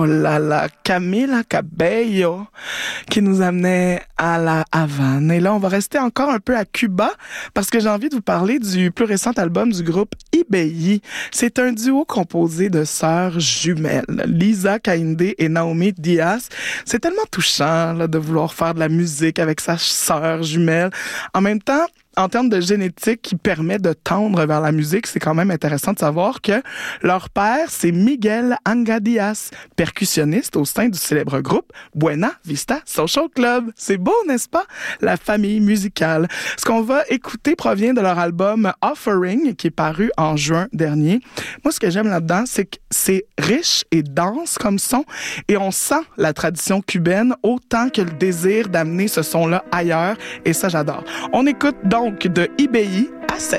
Oh là là, Camila Cabello qui nous amenait à la Havane. Et là, on va rester encore un peu à Cuba parce que j'ai envie de vous parler du plus récent album du groupe Ibeyi. C'est un duo composé de sœurs jumelles, Lisa Kainde et Naomi Diaz. C'est tellement touchant là, de vouloir faire de la musique avec sa sœur jumelle. En même temps, en termes de génétique qui permet de tendre vers la musique, c'est quand même intéressant de savoir que leur père, c'est Miguel Anga Diaz, percussionniste au sein du célèbre groupe Buena Vista Social Club. C'est beau, n'est-ce pas? La famille musicale. Ce qu'on va écouter provient de leur album Offering, qui est paru en juin dernier. Moi, ce que j'aime là-dedans, c'est que c'est riche et dense comme son, et on sent la tradition cubaine autant que le désir d'amener ce son-là ailleurs, et ça, j'adore. On écoute donc de Ibeyi à 7.